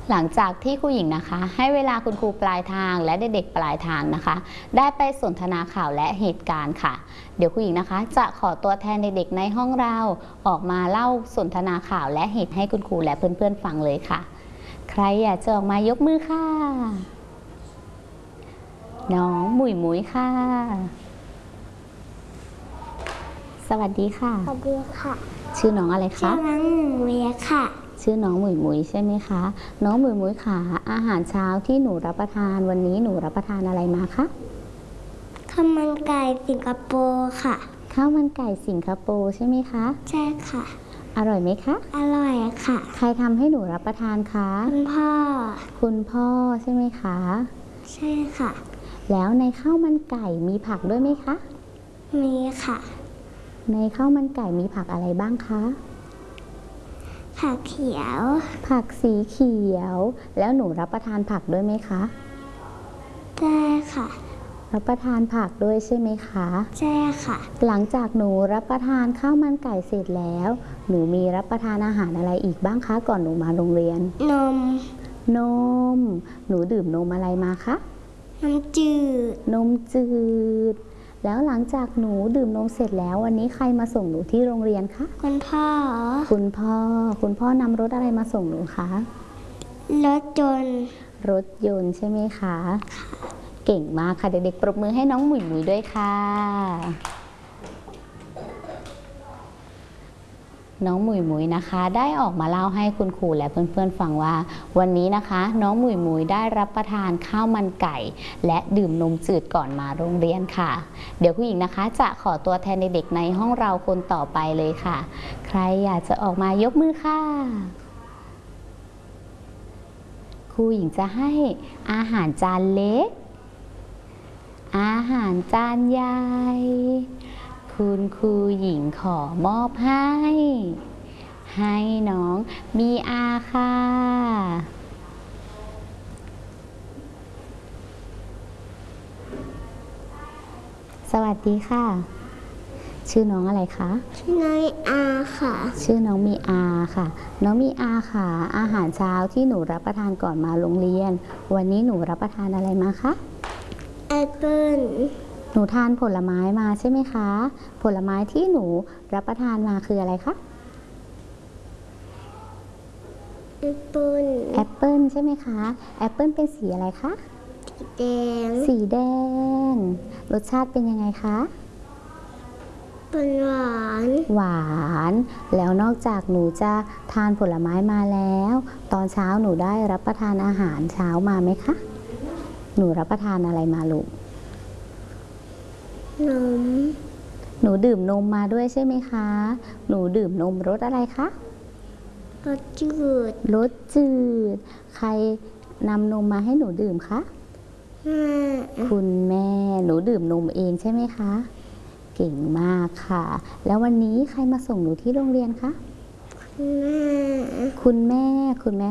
หลังจากที่ครูหญิงนะคะให้เวลาคุณครูปลายทางและเด็กๆปลายทางนะคะได้ไปสนทนาข่าวและเหตุการณ์ค่ะเดี๋ยวครูหญิงนะคะจะขอตัวแทนเด็กๆในห้องเราออกมาเล่าสนทนาข่าวและเหตุให้คุณครูและเพื่อนๆฟังเลยค่ะใครอยากจะออกมายกมือค่ะน้องหมุยมุยค่ะสวัสดีค่ะสวัสดีค่ะชื่อน้องอะไรคะชื่อน้องหนึ่งเวียค่ะชื่อน้องหมุยมุยใช่ไหมคะน้องหมุยมุยค่ะอาหารเช้าที่หนูรับประทานวันนี้หนูรับประทานอะไรมาคะข้าวมันไก่สิงคโปร์ค่ะข้าวมันไก่สิงคโปร์ใช่ไหมคะใช่ค่ะอร่อยไหมคะอร่อยค่ะใครทำให้หนูรับประทานคะคุณพ่อคุณพ่อใช่ไหมคะใช่ค่ะแล้วในข้าวมันไก่มีผักด้วยไหมคะมีค่ะในข้าวมันไก่มีผักอะไรบ้างคะผักเขียวผักสีเขียวแล้วหนูรับประทานผักด้วยไหมคะได้ค่ะรับประทานผักด้วยใช่ไหมคะใช่ค่ะหลังจากหนูรับประทานข้าวมันไก่เสร็จแล้วหนูมีรับประทานอาหารอะไรอีกบ้างคะก่อนหนูมาโรงเรียนนมหนูดื่มนมอะไรมาคะนมจืดแล้วหลังจากหนูดื่มนมเสร็จแล้ววันนี้ใครมาส่งหนูที่โรงเรียนคะคุณพ่อนำรถอะไรมาส่งหนูคะรถยนต์ใช่ไหมคะเก่งมากค่ะเด็กๆปรบมือให้น้องหมุยมุยด้วยค่ะน้องหมุยมุยนะคะได้ออกมาเล่าให้คุณครูและเพื่อนๆฟังว่าวันนี้นะคะน้องหมุยมุยได้รับประทานข้าวมันไก่และดื่มนมจืดก่อนมาโรงเรียนค่ะเดี๋ยวผู้หญิงนะคะจะขอตัวแทนเด็กๆในห้องเราคนต่อไปเลยค่ะใครอยากจะออกมายกมือค่ะครูหญิงจะให้อาหารจานเล็กอาหารจานใหญ่คุณครูหญิงขอมอบให้น้องมีอาค่ะสวัสดีค่ะชื่อน้องอะไรคะชื่อน้องอาค่ะชื่อน้องมีอาค่ะน้องมีอาค่ะอาหารเช้าที่หนูรับประทานก่อนมาโรงเรียนวันนี้หนูรับประทานอะไรมาคะแอปเปิ้ลหนูทานผลไม้มาใช่ไหมคะผลไม้ที่หนูรับประทานมาคืออะไรคะแอปเปิ้ลใช่ไหมคะแอปเปิ้ลเป็นสีอะไรคะสีแดงรสชาติเป็นยังไงคะเป็นหวานแล้วนอกจากหนูจะทานผลไม้มาแล้วตอนเช้าหนูได้รับประทานอาหารเช้ามาไหมคะหนูรับประทานอะไรมาลูกนมหนูดื่มนมมาด้วยใช่ไหมคะหนูดื่มนมรสอะไรคะรสจืดใครนำนมมาให้หนูดื่มคะคุณแม่หนูดื่มนมเองใช่ไหมคะเก่งมากค่ะแล้ววันนี้ใครมาส่งหนูที่โรงเรียนคะคุณแม่